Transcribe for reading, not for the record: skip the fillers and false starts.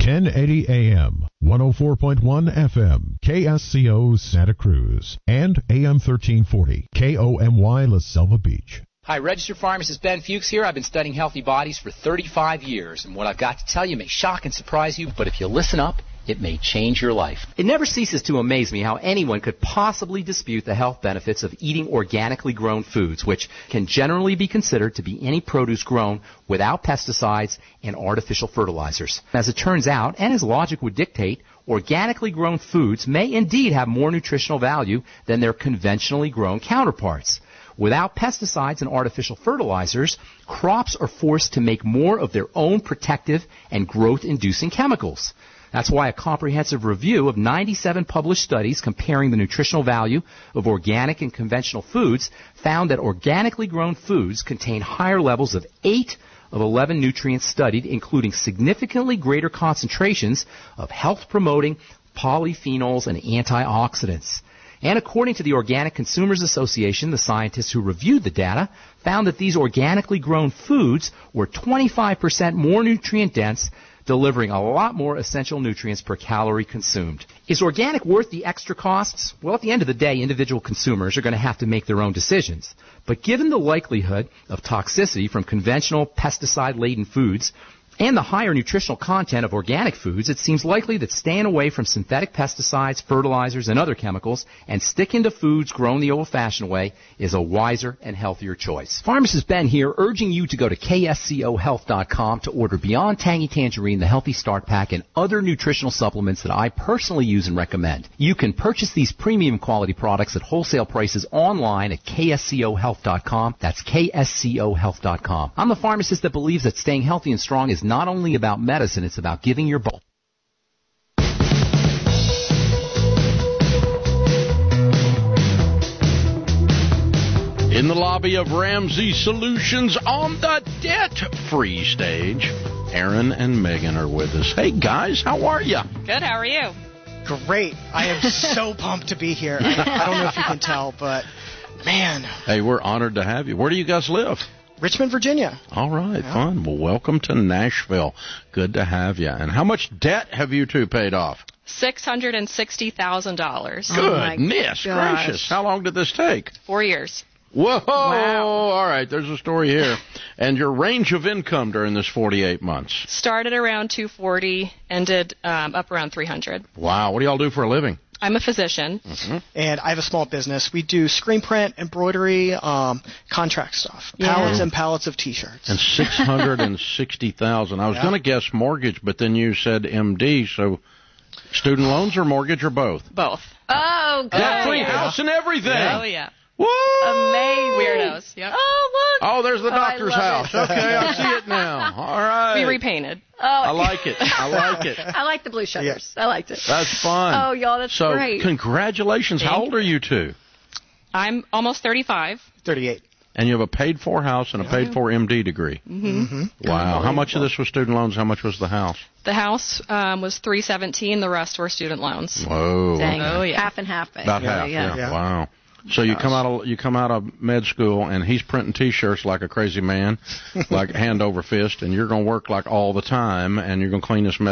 1080 AM, 104.1 FM, KSCO Santa Cruz, and AM 1340, KOMY La Selva Beach. Hi, registered pharmacist Ben Fuchs here. I've been studying healthy bodies for 35 years, and what I've got to tell you may shock and surprise you, but if you listen up, it may change your life. It never ceases to amaze me how anyone could possibly dispute the health benefits of eating organically grown foods, which can generally be considered to be any produce grown without pesticides and artificial fertilizers. As it turns out, and as logic would dictate, organically grown foods may indeed have more nutritional value than their conventionally grown counterparts. Without pesticides and artificial fertilizers, crops are forced to make more of their own protective and growth-inducing chemicals. That's why a comprehensive review of 97 published studies comparing the nutritional value of organic and conventional foods found that organically grown foods contain higher levels of 8 of 11 nutrients studied, including significantly greater concentrations of health-promoting polyphenols and antioxidants. And according to the Organic Consumers Association, the scientists who reviewed the data found that these organically grown foods were 25% more nutrient-dense, delivering a lot more essential nutrients per calorie consumed. Is organic worth the extra costs? Well, at the end of the day, individual consumers are going to have to make their own decisions. But given the likelihood of toxicity from conventional pesticide-laden foods and the higher nutritional content of organic foods, it seems likely that staying away from synthetic pesticides, fertilizers, and other chemicals and sticking to foods grown the old-fashioned way is a wiser and healthier choice. Pharmacist Ben here, urging you to go to kscohealth.com to order Beyond Tangy Tangerine, the Healthy Start Pack, and other nutritional supplements that I personally use and recommend. You can purchase these premium quality products at wholesale prices online at kscohealth.com. That's kscohealth.com. I'm the pharmacist that believes that staying healthy and strong is not only about medicine, it's about giving your body. In the lobby of Ramsey Solutions on the debt-free stage, Aaron and Megan are with us. Hey, guys, how are you? Good, how are you? Great. I am so pumped to be here. I don't know if you can tell, but, man. Hey, we're honored to have you. Where do you guys live? Richmond, Virginia. All right, fun. Well, welcome to Nashville. Good to have you. And how much debt have you two paid off? $660,000. Goodness gracious. How long did this take? 4 years. Whoa! Wow. All right, there's a story here. And your range of income during this 48 months? Started around $240, ended up around $300. Wow. What do y'all do for a living? I'm a physician. Mm-hmm. And I have a small business. We do screen print, embroidery, contract stuff, pallets and pallets of T-shirts. And $660,000. I was going to guess mortgage, but then you said MD, so student loans or mortgage or both? Both. Oh, good. Debt-free house and everything. Oh, yeah. Woo! Amazing. Weirdos. Yep. Oh, look. Oh, there's the doctor's house. Okay, I see it now. All right. We repainted. Oh. I like it. I like it. I like the blue shutters. Yeah. I liked it. That's fun. Oh, y'all, that's great. So, congratulations. How old are you two? I'm almost 35. 38. And you have a paid-for house and a paid-for MD degree. Mm-hmm. Wow. How much of this was student loans? How much was the house? The house was $317. The rest were student loans. Whoa. Dang. Oh, yeah. Half and half. About half, Yeah. Wow. So you come out of med school, and he's printing T-shirts like a crazy man, like hand over fist, and you're going to work like all the time, and you're going to clean this mess